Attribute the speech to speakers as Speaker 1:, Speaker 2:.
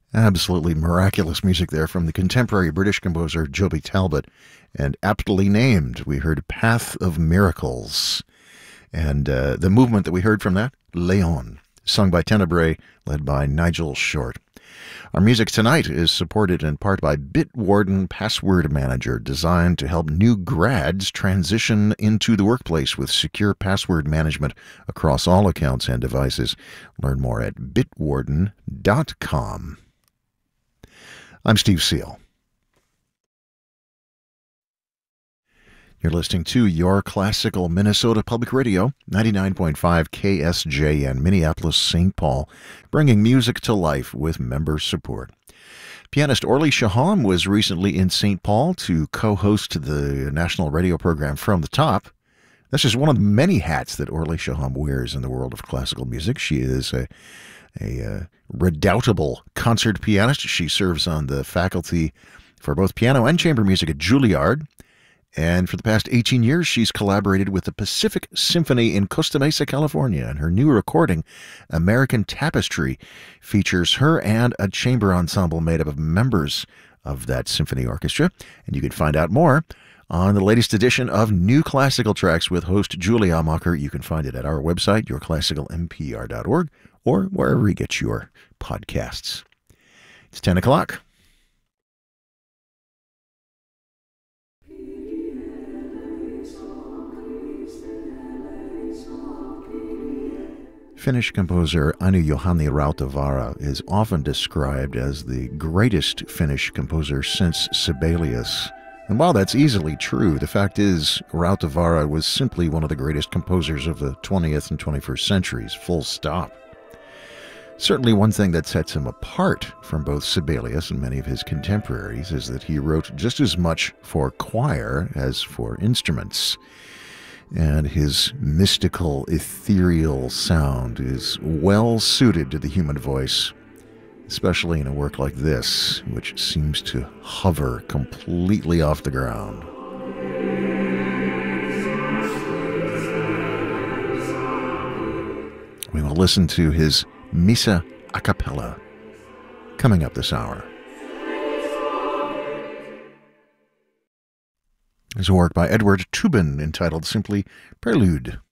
Speaker 1: Absolutely miraculous music there from the contemporary British composer Joby Talbot, and aptly named. We heard Path of Miracles. And the movement that we heard from that, Leon, sung by Tenebrae, led by Nigel Short. Our music tonight is supported in part by Bitwarden Password Manager, designed to help new grads transition into the workplace with secure password management across all accounts and devices. Learn more at bitwarden.com. I'm Steve Seal. You're listening to Your Classical Minnesota Public Radio, 99.5 KSJN, Minneapolis, St. Paul, bringing music to life with member support. Pianist Orly Shaham was recently in St. Paul to co-host the national radio program From the Top. This is one of the many hats that Orly Shaham wears in the world of classical music. She is a redoubtable concert pianist. She serves on the faculty for both piano and chamber music at Juilliard. And for the past 18 years, she's collaborated with the Pacific Symphony in Costa Mesa, California. And her new recording, American Tapestry, features her and a chamber ensemble made up of members of that symphony orchestra. And you can find out more on the latest edition of New Classical Tracks with host Julia Amacher. You can find it at our website, yourclassicalmpr.org, or wherever you get your podcasts. It's 10 o'clock. Finnish composer Anu-Juhani Rautavaara is often described as the greatest Finnish composer since Sibelius. And while that's easily true, the fact is Rautavaara was simply one of the greatest composers of the 20th and 21st centuries, full stop. Certainly one thing that sets him apart from both Sibelius and many of his contemporaries is that he wrote just as much for choir as for instruments. And his mystical, ethereal sound is well suited to the human voice, especially in a work like this, which seems to hover completely off the ground. We will listen to his Missa a cappella coming up this hour. There's a work by Edward Tubin entitled simply Prelude.